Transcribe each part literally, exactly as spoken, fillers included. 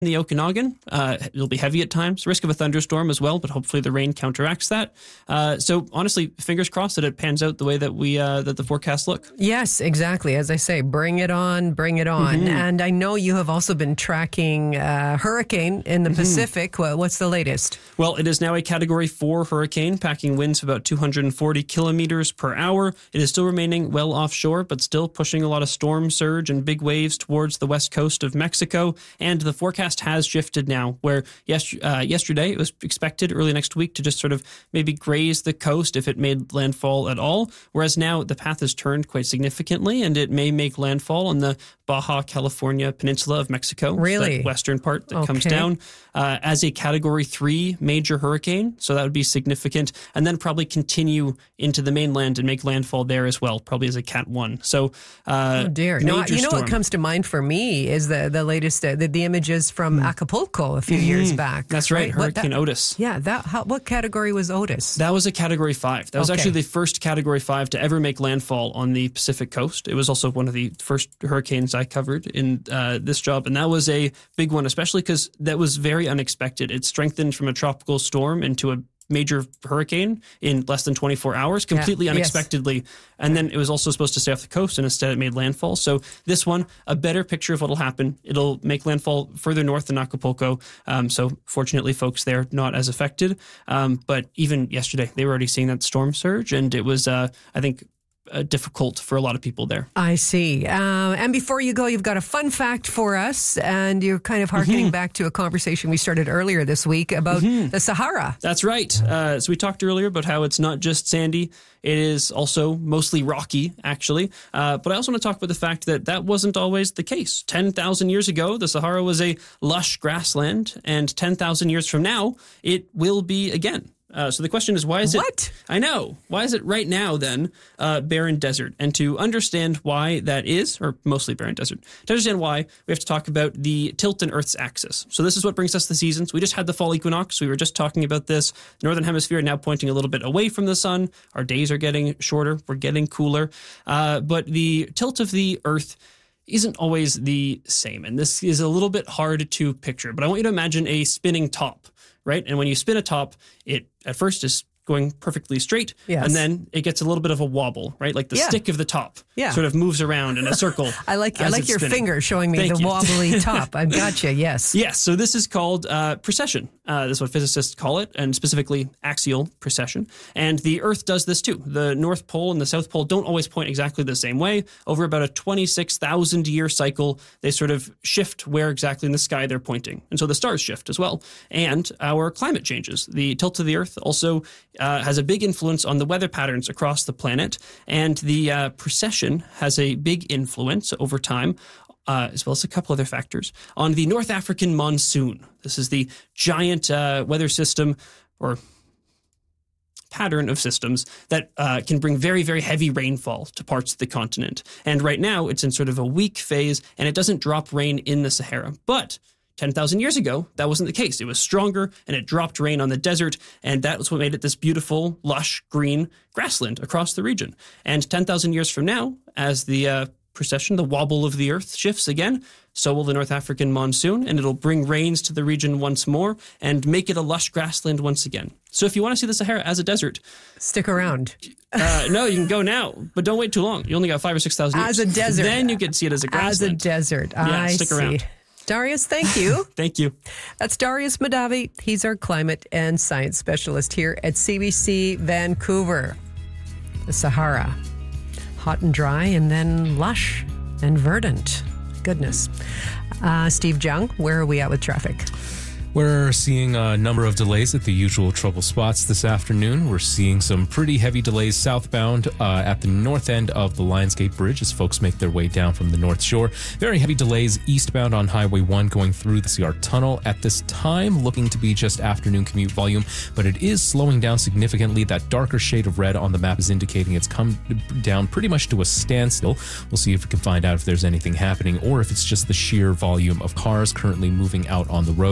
in the Okanagan. Uh, it'll be heavy at times, risk of a thunderstorm as well, but hopefully the rain counteracts that. Uh, so honestly, fingers crossed that it pans out the way that we uh, that the forecasts look. Yes, exactly. As I say, bring it on, bring it on. Mm-hmm. And I know you have also been tracking uh, hurricane in the mm-hmm. Pacific. Well, what's the latest? Well, it is now a Category four hurricane, packing winds of about two hundred forty kilometers per hour. It is still remaining well offshore, but still pushing a lot of storm surge and big waves towards the west coast of Mexico. And the forecast has shifted now, where yes, uh, yesterday it was expected early next week to just sort of maybe graze the coast if it made landfall at all, whereas now the path has turned quite significantly and it may make landfall on the Baja California peninsula of Mexico. Really? That western part that okay. comes down uh, as a Category three major hurricane, so that would be significant, and then probably continue into the mainland and make landfall there as well, probably as a Cat one. So, uh, oh dear. No, you know storm. What comes to mind for me is the, the latest, uh, the, the images from mm. Acapulco a few mm-hmm. years back. That's right, right? Hurricane that, Otis. Yeah, that. How, what category was Otis? That was a Category five. That was okay. actually the first Category five to ever make landfall on the Pacific coast. It was also one of the first hurricanes I covered in uh, this job, and that was a big one, especially because that was very unexpected. It strengthened from a tropical storm into a major hurricane in less than twenty-four hours, completely yeah, unexpectedly. Yes. And then it was also supposed to stay off the coast, and instead it made landfall. So this one, a better picture of what will happen. It'll make landfall further north than Acapulco. Um, so fortunately, folks there not as affected. Um, but even yesterday, they were already seeing that storm surge, and it was, uh, I think, Uh, difficult for a lot of people there. I see. Uh, and before you go, you've got a fun fact for us, and you're kind of harkening mm-hmm. back to a conversation we started earlier this week about mm-hmm. the Sahara. That's right. Uh, so we talked earlier about how it's not just sandy. It is also mostly rocky, actually. Uh, but I also want to talk about the fact that that wasn't always the case. ten thousand years ago, the Sahara was a lush grassland, and ten thousand years from now, it will be again. Uh, so the question is, why is it... What? I know. Why is it right now, then, uh, barren desert? And to understand why that is, or mostly barren desert, to understand why, we have to talk about the tilt in Earth's axis. So this is what brings us the seasons. We just had the fall equinox. We were just talking about this. The northern hemisphere now pointing a little bit away from the sun. Our days are getting shorter. We're getting cooler. Uh, but the tilt of the Earth isn't always the same. And this is a little bit hard to picture. But I want you to imagine a spinning top. Right? And when you spin a top, it at first is going perfectly straight, yes. and then it gets a little bit of a wobble, right? Like the yeah. stick of the top yeah. sort of moves around in a circle. I like I like your spinning. finger showing me Thank the you. wobbly top. I've got you, yes. Yes, so this is called uh, precession. Uh, this is what physicists call it, and specifically axial precession. And the Earth does this too. The North Pole and the South Pole don't always point exactly the same way. Over about a twenty-six thousand year cycle, they sort of shift where exactly in the sky they're pointing. And so the stars shift as well. And our climate changes. The tilt of the Earth also uh, has a big influence on the weather patterns across the planet. And the uh, precession has a big influence over time, Uh, as well as a couple other factors, on the North African monsoon. This is the giant uh, weather system or pattern of systems that uh, can bring very, very heavy rainfall to parts of the continent. And right now, it's in sort of a weak phase, and it doesn't drop rain in the Sahara. But ten thousand years ago, that wasn't the case. It was stronger, and it dropped rain on the desert, and that was what made it this beautiful, lush, green grassland across the region. And ten thousand years from now, as the uh, precession, the wobble of the Earth shifts again, so will the North African monsoon, and it'll bring rains to the region once more and make it a lush grassland once again. So if you want to see the Sahara as a desert, stick around. Uh, no, you can go now, but don't wait too long. You only got five or six thousand years. As a desert. Then you can see it as a grassland. As a desert. Yeah, I stick see. around. Darius, thank you. Thank you. That's Darius Mahdavi. He's our climate and science specialist here at C B C Vancouver. The Sahara. Hot and dry, and then lush and verdant. Goodness. Uh, Steve Jung, where are we at with traffic? We're seeing a number of delays at the usual trouble spots this afternoon. We're seeing some pretty heavy delays southbound uh, at the north end of the Lionsgate Bridge as folks make their way down from the North Shore. Very heavy delays eastbound on Highway one going through the C R Tunnel at this time, looking to be just afternoon commute volume, but it is slowing down significantly. That darker shade of red on the map is indicating it's come down pretty much to a standstill. We'll see if we can find out if there's anything happening or if it's just the sheer volume of cars currently moving out on the roads.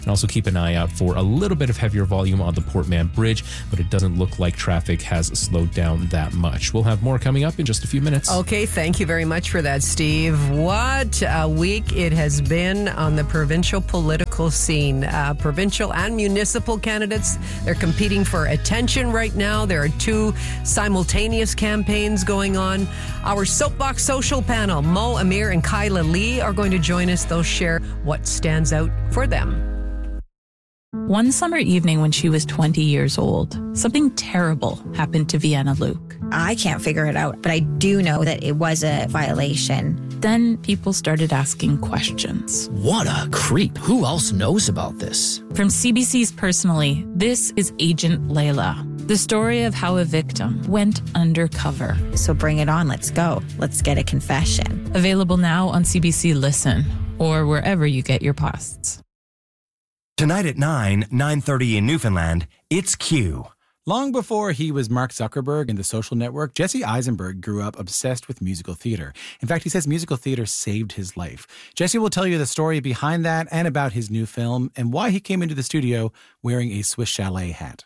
And also keep an eye out for a little bit of heavier volume on the Port Mann Bridge, but it doesn't look like traffic has slowed down that much. We'll have more coming up in just a few minutes. Okay, thank you very much for that, Steve. What a week it has been on the provincial political scene. Uh, provincial and municipal candidates, they're competing for attention right now. There are two simultaneous campaigns going on. Our Soapbox Social panel, Mo Amir and Kyla Lee, are going to join us. They'll share what stands out for them. One summer evening when she was twenty years old, something terrible happened to Vienna Luke. I can't figure it out, but I do know that it was a violation. Then people started asking questions. What a creep. Who else knows about this? From C B C's Personally, this is Agent Layla, the story of how a victim went undercover. So bring it on. Let's go. Let's get a confession. Available now on C B C Listen or wherever you get your podcasts. Tonight at nine, nine thirty in Newfoundland, it's Q. Long before he was Mark Zuckerberg and The Social Network, Jesse Eisenberg grew up obsessed with musical theater. In fact, he says musical theater saved his life. Jesse will tell you the story behind that and about his new film and why he came into the studio wearing a Swiss Chalet hat.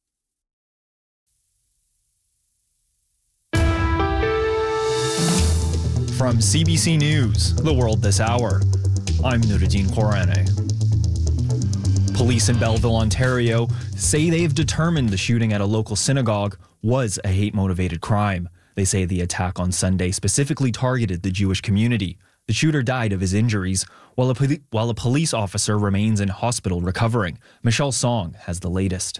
From C B C News, The World This Hour, I'm Nuruddin Korane. Police in Belleville, Ontario, say they've determined the shooting at a local synagogue was a hate-motivated crime. They say the attack on Sunday specifically targeted the Jewish community. The shooter died of his injuries, while a, poli- while a police officer remains in hospital recovering. Michelle Song has the latest.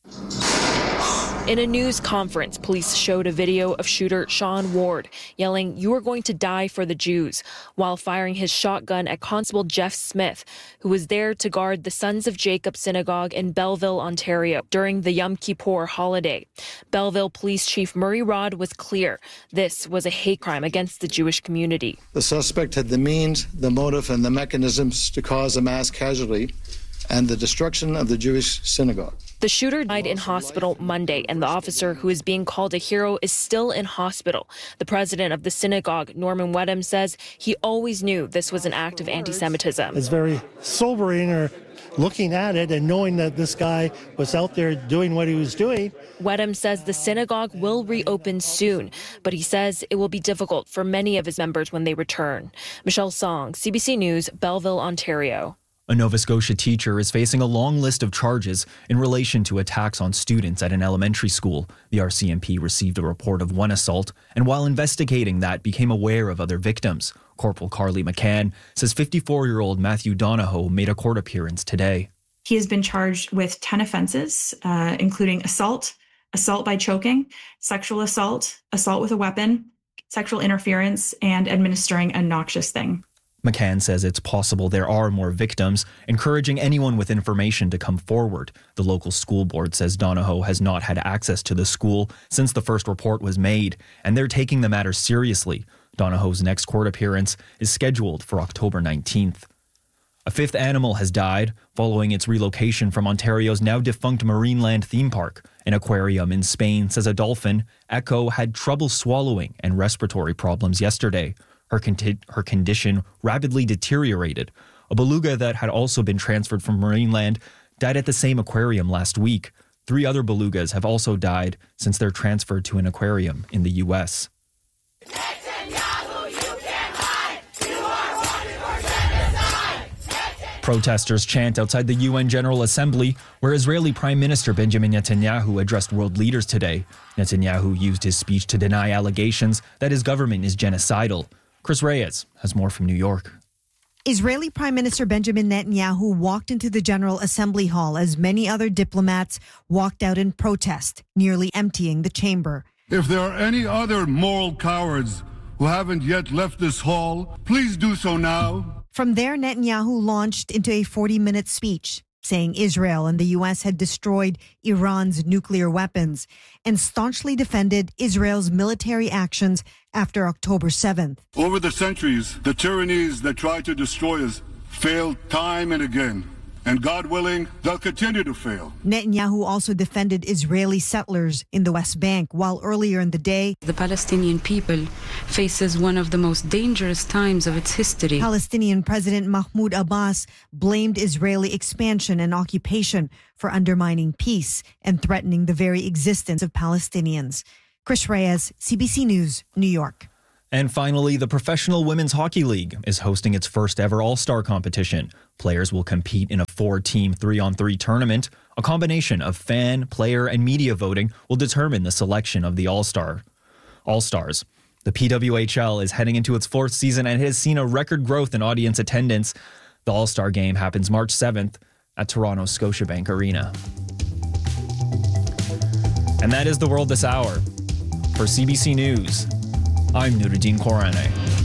In a news conference, police showed a video of shooter Sean Ward yelling, "You are going to die for the Jews," while firing his shotgun at Constable Jeff Smith, who was there to guard the Sons of Jacob Synagogue in Belleville, Ontario, during the Yom Kippur holiday. Belleville Police Chief Murray Rod was clear. This was a hate crime against the Jewish community. The suspect had the means, the motive, and the mechanisms to cause a mass casualty and the destruction of the Jewish synagogue. The shooter died in hospital Monday, and the officer who is being called a hero is still in hospital. The president of the synagogue, Norman Wedham, says he always knew this was an act of anti-Semitism. It's very sobering, or looking at it and knowing that this guy was out there doing what he was doing. Wedham says the synagogue will reopen soon, but he says it will be difficult for many of his members when they return. Michelle Song, C B C News, Belleville, Ontario. A Nova Scotia teacher is facing a long list of charges in relation to attacks on students at an elementary school. The R C M P received a report of one assault, and while investigating that, became aware of other victims. Corporal Carly McCann says fifty-four-year-old Matthew Donahoe made a court appearance today. He has been charged with ten offenses, uh, including assault, assault by choking, sexual assault, assault with a weapon, sexual interference, and administering a noxious thing. McCann says it's possible there are more victims, encouraging anyone with information to come forward. The local school board says Donahoe has not had access to the school since the first report was made, and they're taking the matter seriously. Donahoe's next court appearance is scheduled for October nineteenth. A fifth animal has died following its relocation from Ontario's now defunct Marineland theme park. An aquarium in Spain says a dolphin, Echo, had trouble swallowing and respiratory problems yesterday. Her, con- her condition rapidly deteriorated. A beluga that had also been transferred from Marineland died at the same aquarium last week. Three other belugas have also died since they're transferred to an aquarium in the U S. Protesters chant outside the U N General Assembly, where Israeli Prime Minister Benjamin Netanyahu addressed world leaders today. Netanyahu used his speech to deny allegations that his government is genocidal. Chris Reyes has more from New York. Israeli Prime Minister Benjamin Netanyahu walked into the General Assembly Hall as many other diplomats walked out in protest, nearly emptying the chamber. If there are any other moral cowards who haven't yet left this hall, please do so now. From there, Netanyahu launched into a forty-minute speech, saying Israel and the U S had destroyed Iran's nuclear weapons and staunchly defended Israel's military actions after October seventh. Over the centuries, the tyrannies that tried to destroy us failed time and again. And God willing, they'll continue to fail. Netanyahu also defended Israeli settlers in the West Bank, while earlier in the day, the Palestinian people faces one of the most dangerous times of its history. Palestinian President Mahmoud Abbas blamed Israeli expansion and occupation for undermining peace and threatening the very existence of Palestinians. Chris Reyes, C B C News, New York. And finally, the Professional Women's Hockey League is hosting its first ever All-Star competition. Players will compete in a four-team three-on-three tournament. A combination of fan, player, and media voting will determine the selection of the All-Star. All-Stars. The P W H L is heading into its fourth season and has seen a record growth in audience attendance. The All-Star game happens March seventh at Toronto's Scotiabank Arena. And that is the world this hour. For C B C News, I'm Nuruddin Korane.